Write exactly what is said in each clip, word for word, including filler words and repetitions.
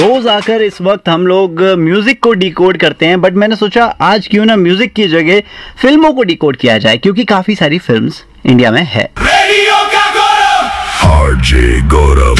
रोज आकर इस वक्त हम लोग म्यूजिक को डिकोड करते हैं, बट मैंने सोचा आज क्यों ना म्यूजिक की जगह फिल्मों को डिकोड किया जाए, क्योंकि काफी सारी फिल्म्स इंडिया में है। आरजे गौरव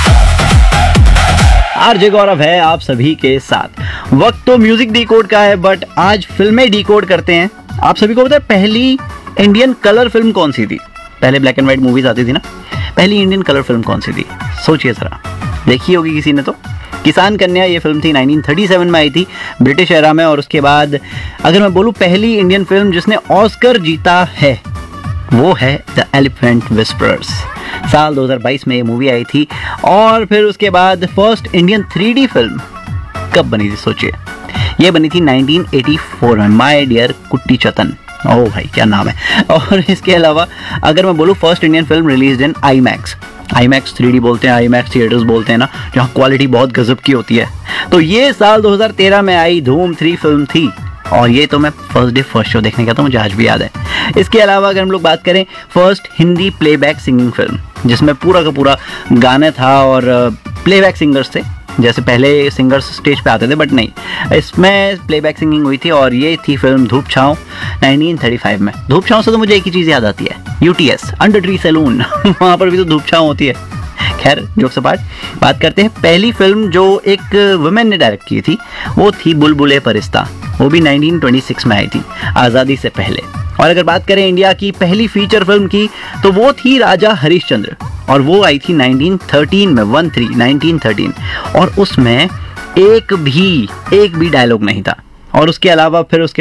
आरजे गौरव है आप सभी के साथ। वक्त तो म्यूजिक डिकोड का है, बट आज फिल्में डिकोड करते हैं। आप सभी को पता है पहली इंडियन कलर फिल्म कौन सी थी? पहले ब्लैक एंड व्हाइट मूवीज आती थी ना, पहली इंडियन कलर फिल्म कौन सी थी? सोचिए जरा, देखी होगी किसी ने तो। किसान कन्या ये फिल्म थी, नाइनटीन थर्टी सेवन में आई थी ब्रिटिश एरा में। और उसके बाद अगर मैं बोलूँ पहली इंडियन फिल्म जिसने ऑस्कर जीता है, वो है द एलिफेंट विस्परर्स। साल दो हज़ार बाईस में ये मूवी आई थी। और फिर उसके बाद first Indian three D film कब बनी थी? सोचिए, ये बनी थी नाइनटीन एटी फोर में, माय डियर कुट्टी चतन। ओह भाई क्या नाम है। और इसके अलावा अगर मैं बोलूँ first Indian film release in I max. I max three D बोलते हैं, आई मैक्स थिएटर्स बोलते हैं ना, जहाँ क्वालिटी बहुत गजब की होती है। तो ये साल दो हज़ार तेरह में आई धूम थ्री फिल्म थी। और ये तो मैं फर्स्ट डे फर्स्ट शो देखने का तो मुझे आज भी याद है। इसके अलावा अगर हम लोग बात करें first Hindi playback singing film, जिसमें पूरा का पूरा गाने था और प्लेबैक सिंगर्स थे। जैसे पहले सिंगर्स स्टेज पे आते थे, बट नहीं, इसमें प्लेबैक सिंगिंग हुई थी। और ये थी फिल्म धूप छाँव नाइनटीन थर्टी फाइव में। धूप छाँव से तो मुझे एक ही चीज़ याद आती है, यूटीएस अंडर ट्री सैलून वहाँ पर भी तो धूप छाँव होती है। खैर जोक सपाट, बात करते हैं पहली फिल्म जो एक वुमेन ने डायरेक्ट की थी, वो थी बुलबुले परिस्ता। वो भी नाइनटीन ट्वेंटी सिक्स में आई थी, आज़ादी से पहले। और अगर बात करें इंडिया की पहली फीचर फिल्म की, तो वो थी राजा हरिश्चंद्र। और वो आई थी नाइनटीन थर्टीन में, वन थ्री नाइनटीन थर्टीन। और उसमें एक भी एक भी डायलॉग नहीं था। और उसके अलावा फिर उसके